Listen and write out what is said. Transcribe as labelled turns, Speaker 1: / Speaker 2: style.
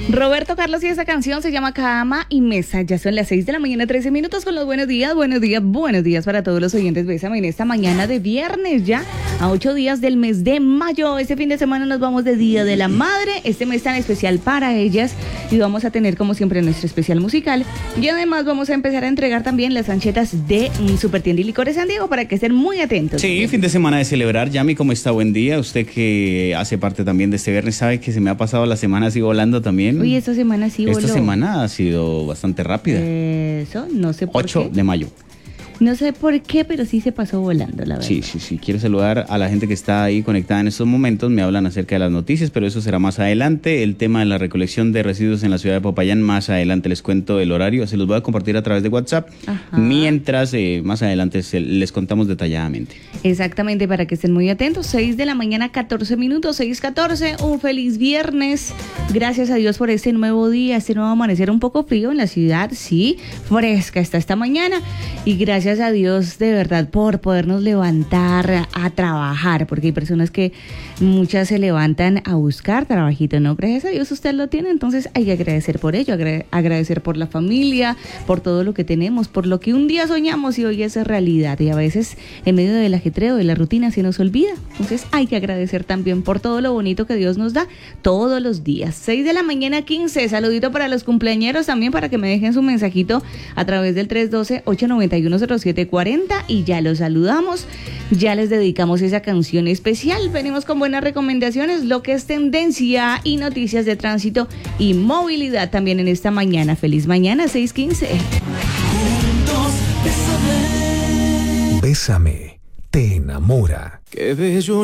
Speaker 1: Roberto Carlos y esa canción se llama Cama y Mesa. Ya son las 6 de la mañana, 13 minutos con los buenos días para todos los oyentes. Bésame en esta mañana de viernes ya, a 8 días del mes de mayo. Este fin de semana nos vamos de Día de la Madre, este mes tan especial para ellas. Y vamos a tener como siempre nuestro especial musical. Y además vamos a empezar a entregar también las anchetas de Supertienda y Licores San Diego para que estén muy atentos.
Speaker 2: Sí, fin de semana de celebrar. Yami, ¿cómo está? Buen día. Usted que hace parte también de este viernes sabe que se me ha pasado la semana así volando también.
Speaker 1: Uy, esta semana sí voló.
Speaker 2: Esta semana ha sido bastante rápida.
Speaker 1: Eso, no sé por
Speaker 2: 8
Speaker 1: qué.
Speaker 2: de mayo.
Speaker 1: No sé por qué, pero sí se pasó volando, la verdad.
Speaker 2: Sí. Quiero saludar a la gente que está ahí conectada en estos momentos. Me hablan acerca de las noticias, pero eso será más adelante. El tema de la recolección de residuos en la ciudad de Popayán, más adelante les cuento el horario. Se los voy a compartir a través de WhatsApp.
Speaker 1: Ajá.
Speaker 2: Mientras, más adelante les contamos detalladamente.
Speaker 1: Exactamente, para que estén muy atentos. 6 de la mañana, 14 minutos, 6:14. Un feliz viernes. Gracias a Dios por este nuevo día, este nuevo amanecer un poco frío en la ciudad. Sí, fresca está esta mañana. Y gracias a Dios de verdad por podernos levantar a trabajar, porque hay personas que muchas se levantan a buscar trabajito, ¿no? Gracias a Dios usted lo tiene, entonces hay que agradecer por ello, agradecer por la familia, por todo lo que tenemos, por lo que un día soñamos y hoy es realidad, y a veces en medio del ajetreo, de la rutina se nos olvida, entonces hay que agradecer también por todo lo bonito que Dios nos da todos los días. 6 de la mañana, 15, saludito para los cumpleañeros también, para que me dejen su mensajito a través del 312-891-0740 y ya los saludamos, ya les dedicamos esa canción especial. Venimos con buenas recomendaciones, lo que es tendencia y noticias de tránsito y movilidad también en esta mañana. Feliz mañana, 6:15.
Speaker 3: Juntos, bésame. Bésame, te enamora. Qué bello.